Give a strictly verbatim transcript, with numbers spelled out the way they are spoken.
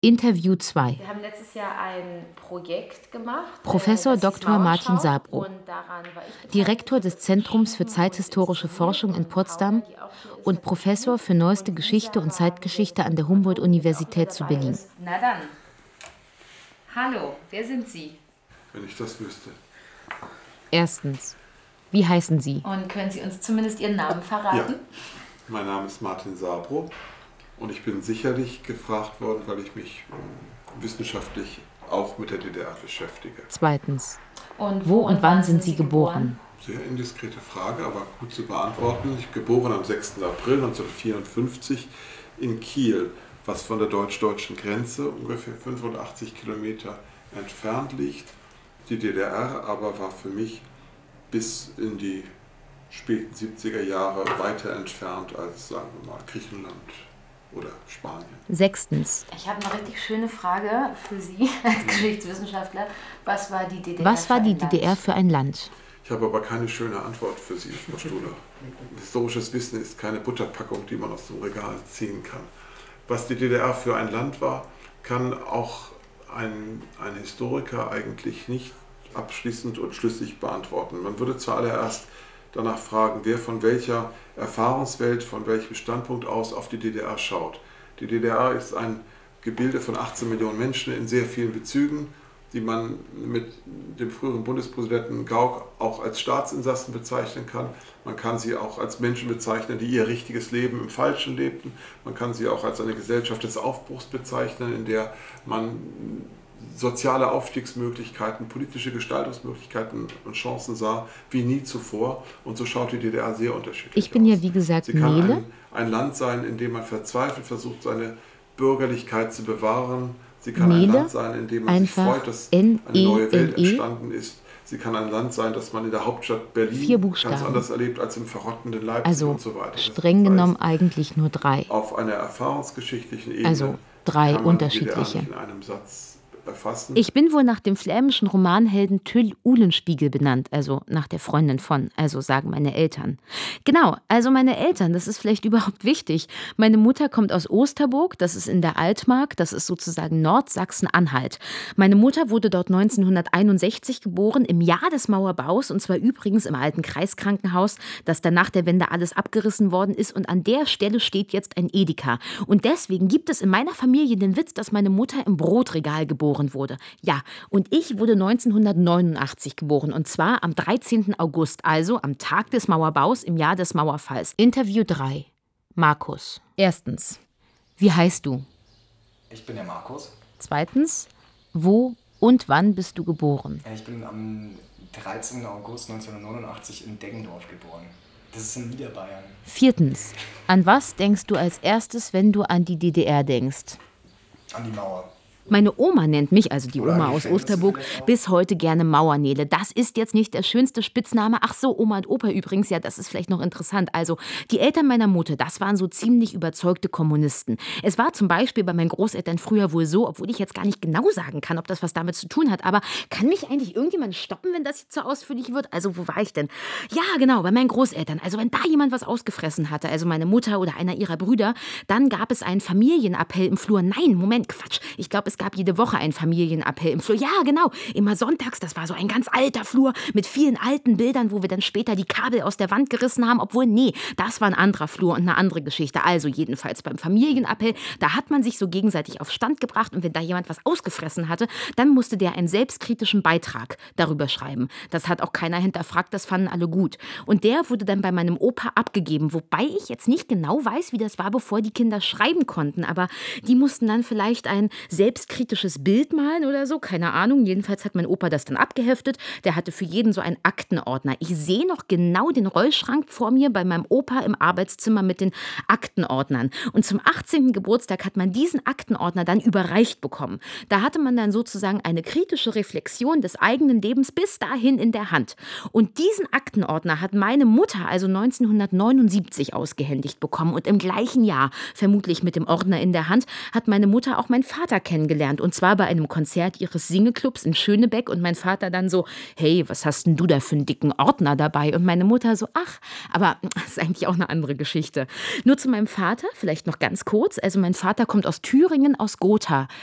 Interview zwei. Wir haben letztes Jahr ein Projekt gemacht. Professor Doktor Martin Sabro, Direktor des Zentrums für zeithistorische Forschung in Potsdam und Professor für Neueste Geschichte und Zeitgeschichte an der Humboldt-Universität zu Berlin. Na dann. Hallo, wer sind Sie? Wenn ich das wüsste. Erstens, wie heißen Sie? Und können Sie uns zumindest Ihren Namen verraten? Ja. Mein Name ist Martin Sabro und ich bin sicherlich gefragt worden, weil ich mich wissenschaftlich auch mit der D D R beschäftige. Zweitens, Und wo und wann sind Sie geboren? Sehr indiskrete Frage, aber gut zu beantworten. Ich bin geboren am sechsten April neunzehnhundertvierundfünfzig in Kiel, was von der deutsch-deutschen Grenze ungefähr fünfundachtzig Kilometer entfernt liegt. Die D D R aber war für mich bis in die späten siebziger Jahre weiter entfernt als, sagen wir mal, Griechenland oder Spanien. Sechstens, Ich habe eine richtig schöne Frage für Sie als Geschichtswissenschaftler. Was war die D D R was war für die ein D D R Land? für ein Land? Ich habe aber keine schöne Antwort für Sie, Frau Studer. Historisches Wissen ist keine Butterpackung, die man aus dem Regal ziehen kann. Was die D D R für ein Land war, kann auch ein, ein Historiker eigentlich nicht abschließend und schlüssig beantworten. Man würde zuallererst danach fragen, wer von welcher Erfahrungswelt, von welchem Standpunkt aus auf die D D R schaut. Die D D R ist ein Gebilde von achtzehn Millionen Menschen in sehr vielen Bezügen, die man mit dem früheren Bundespräsidenten Gauck auch als Staatsinsassen bezeichnen kann. Man kann sie auch als Menschen bezeichnen, die ihr richtiges Leben im Falschen lebten. Man kann sie auch als eine Gesellschaft des Aufbruchs bezeichnen, in der man soziale Aufstiegsmöglichkeiten, politische Gestaltungsmöglichkeiten und Chancen sah, wie nie zuvor. Und so schaut die D D R sehr unterschiedlich aus. Ich bin ja wie gesagt Sie kann Nele. ein, ein Land sein, in dem man verzweifelt versucht, seine Bürgerlichkeit zu bewahren. Sie kann ein Nele, Land sein, in dem man sich einfach freut, dass N eine E neue Welt L E. entstanden ist. Sie kann ein Land sein, das man in der Hauptstadt Berlin Vier ganz Buchstaben. anders erlebt als im verrottenden Leipzig Also und so weiter. Das streng heißt, genommen eigentlich nur drei. auf einer erfahrungsgeschichtlichen Ebene Also drei kann man die D D R unterschiedliche. nicht in einem Satz erfassen. Ich bin wohl nach dem flämischen Romanhelden Tyll Uhlenspiegel benannt, also nach der Freundin von, also sagen meine Eltern. Genau, also meine Eltern, das ist vielleicht überhaupt wichtig. Meine Mutter kommt aus Osterburg, das ist in der Altmark, das ist sozusagen Nordsachsen-Anhalt. Meine Mutter wurde dort neunzehnhunderteinundsechzig geboren, im Jahr des Mauerbaus, und zwar übrigens im alten Kreiskrankenhaus, das dann nach der Wende alles abgerissen worden ist, und an der Stelle steht jetzt ein Edeka. Und deswegen gibt es in meiner Familie den Witz, dass meine Mutter im Brotregal geboren wurde. Ja, und ich wurde neunzehnhundertneunundachtzig geboren, und zwar am dreizehnten August, also am Tag des Mauerbaus im Jahr des Mauerfalls. Interview drei. Markus. Erstens, wie heißt du? Ich bin der Markus. Zweitens, wo und wann bist du geboren? Ich bin am dreizehnten August neunzehnhundertneunundachtzig in Deggendorf geboren. Das ist in Niederbayern. Viertens, an was denkst du als erstes, wenn du an die D D R denkst? An die Mauer. Meine Oma nennt mich, also die Oder Oma an die aus Gefängnisse Osterburg, vielleicht auch. bis heute gerne Mauernele. Das ist jetzt nicht der schönste Spitzname. Ach so, Oma und Opa übrigens, ja, das ist vielleicht noch interessant. Also, die Eltern meiner Mutter, das waren so ziemlich überzeugte Kommunisten. Es war zum Beispiel bei meinen Großeltern früher wohl so, obwohl ich jetzt gar nicht genau sagen kann, ob das was damit zu tun hat, aber kann mich eigentlich irgendjemand stoppen, wenn das jetzt so ausführlich wird? Also, wo war ich denn? Ja, genau, bei meinen Großeltern. Also, wenn da jemand was ausgefressen hatte, also meine Mutter oder einer ihrer Brüder, dann gab es einen Familienappell im Flur. Nein, Moment, Quatsch. Ich glaube, es gab jede Woche einen Familienappell im Flur. Ja, genau, immer sonntags. Das war so ein ganz alter Flur mit vielen alten Bildern, wo wir dann später die Kabel aus der Wand gerissen haben. Obwohl, nee, das war ein anderer Flur und eine andere Geschichte. Also jedenfalls beim Familienappell, da hat man sich so gegenseitig auf Stand gebracht, und wenn da jemand was ausgefressen hatte, dann musste der einen selbstkritischen Beitrag darüber schreiben. Das hat auch keiner hinterfragt, das fanden alle gut. Und der wurde dann bei meinem Opa abgegeben, wobei ich jetzt nicht genau weiß, wie das war, bevor die Kinder schreiben konnten, aber die mussten dann vielleicht ein selbstkritisches Bild malen oder so, keine Ahnung. Jedenfalls hat mein Opa das dann abgeheftet. Der hatte für jeden so einen Aktenordner. Ich sehe noch genau den Rollschrank vor mir bei meinem Opa im Arbeitszimmer mit den Aktenordnern. Und zum achtzehnten Geburtstag hat man diesen Aktenordner dann überreicht bekommen. Da hatte man dann sozusagen eine kritische Reflexion des eigenen Lebens bis dahin in der Hand. Und diesen Aktenordner hat meine Mutter also neunzehnhundertneunundsiebzig ausgehändigt bekommen. Und im gleichen Jahr, vermutlich mit dem Ordner in der Hand, hat meine Mutter auch meinen Vater kennengelernt. Und zwar bei einem Konzert ihres Singeclubs in Schönebeck, und mein Vater dann so, hey, was hast denn du da für einen dicken Ordner dabei? Und meine Mutter so, ach, aber das ist eigentlich auch eine andere Geschichte. Nur zu meinem Vater, vielleicht noch ganz kurz, also mein Vater kommt aus Thüringen, aus Gotha.